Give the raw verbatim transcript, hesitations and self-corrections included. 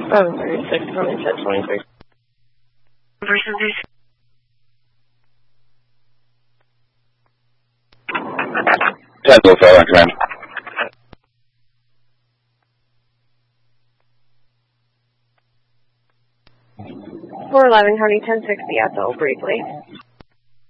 seven thirty-six, twenty, set twenty-three. Versus these. ten to five on command. four eleven, County ten sixty, Ethel, briefly.